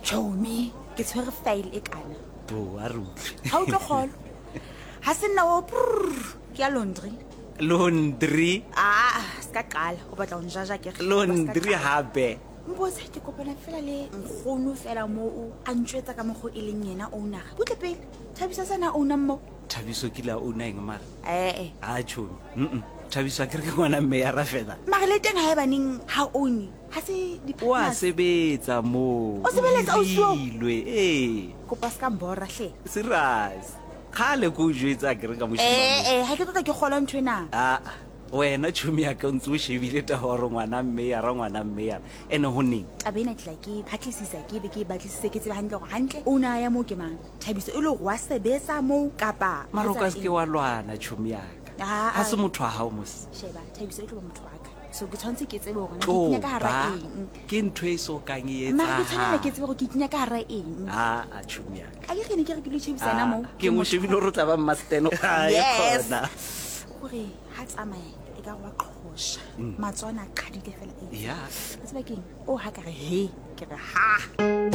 Chomi ke tshwere file e kana a re utlwe ha o tlo kgolo ha se nna o ke ya laundry laundry ska qala o batla ho njaja ke laundry hape mbotse ke kopana fela le nkgono fela moo a ntjwetsa ka mokgo e leng yena owner butle pele Thabisa sana owner mo Thabiso ke la owner eng mara a chomi Thabiso ke re ke ngwana mme ya ra fela mara le teng ha e baneng ha own ha se wa sebetsa mo o sebeletsa o swo kopa ska mbora hle serious khale go jwetsa ke re ka moshimane ha ke tota ke kgola nthwena wena chomi ya ka ntse o shebile ta hore ngwana mme ya ra ngwana mme ya ene ho neng abena tla ke phatlisisa ke be ke batlisise ke tseba hantle gore hantle o na ya mo ke mang Thabiso e le wa sebetsa mo kapa maroka se ke wa lwana chomi ya ka ha se motho wa hao mos sheba Thabiso e tlo ba motho wa ka so ke tshwantse ke tsebe gore ke kinya ka hara eng ke ntwe e so kang e etsa ma ke tshwanela ke tsebe gore ke kinya ka hara eng chomi ya ka ke ne ke re ke le chebisana mo ke mo shebile ro tla ba masteno yes gore ha tsamaya e ka wa qhosha matswana qhadile fela ya tseba keng o ha ka re he ke re ha